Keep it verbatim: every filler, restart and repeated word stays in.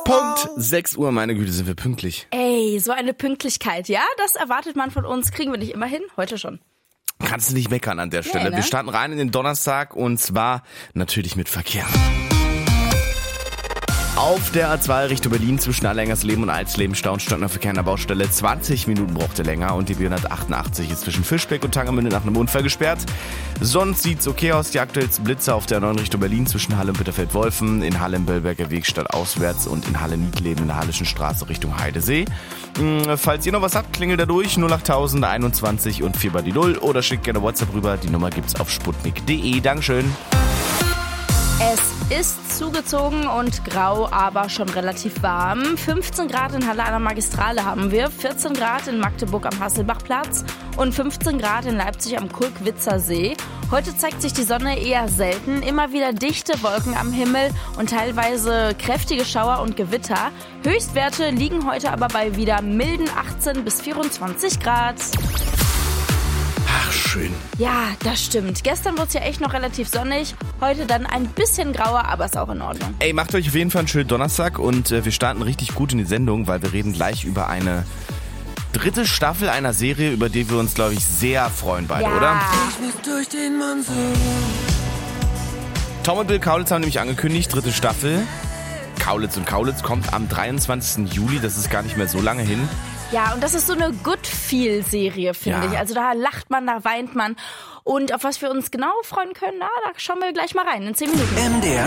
Punkt sechs Uhr, meine Güte, sind wir pünktlich. Ey, so eine Pünktlichkeit, ja? Das erwartet man von uns. Kriegen wir nicht immer hin, heute schon. Kannst du nicht meckern an der Stelle. Nee, ne? Wir starten rein in den Donnerstag und zwar natürlich mit Verkehr. Auf der A zwei Richtung Berlin zwischen Allengersleben und Alsleben staut stockender Verkehr an der Baustelle. zwanzig Minuten brauchte länger und die B hundertachtundachtzig ist zwischen Fischbeck und Tangermünde nach einem Unfall gesperrt. Sonst sieht's okay aus. Die aktuellsten Blitzer auf der neuen Richtung Berlin zwischen Halle und Bitterfeld-Wolfen, in Halle im Böllberger Weg stadtauswärts und in Halle Niedleben in der Hallischen Straße Richtung Heidesee. Falls ihr noch was habt, klingelt da durch null achttausend einundzwanzig und vier bei die Null oder schickt gerne WhatsApp rüber. Die Nummer gibt's auf sputnik punkt de. Dankeschön. Es ist zugezogen und grau, aber schon relativ warm. fünfzehn Grad in Halle an der Magistrale haben wir, vierzehn Grad in Magdeburg am Hasselbachplatz und fünfzehn Grad in Leipzig am Kulkwitzer See. Heute zeigt sich die Sonne eher selten, immer wieder dichte Wolken am Himmel und teilweise kräftige Schauer und Gewitter. Höchstwerte liegen heute aber bei wieder milden achtzehn bis vierundzwanzig Grad. Ach, schön. Ja, das stimmt. Gestern wurde es ja echt noch relativ sonnig, heute dann ein bisschen grauer, aber ist auch in Ordnung. Ey, macht euch auf jeden Fall einen schönen Donnerstag und äh, wir starten richtig gut in die Sendung, weil wir reden gleich über eine dritte Staffel einer Serie, über die wir uns, glaube ich, sehr freuen beide, ja. oder? Ich muss durch den Monsun. Tom und Bill Kaulitz haben nämlich angekündigt, dritte Staffel. Kaulitz und Kaulitz kommt am dreiundzwanzigsten Juli, das ist gar nicht mehr so lange hin. Ja, und das ist so eine Good-Feel-Serie, finde Ja. ich. Also da lacht man, da weint man. Und auf was wir uns genau freuen können, na, da schauen wir gleich mal rein in zehn Minuten. M D R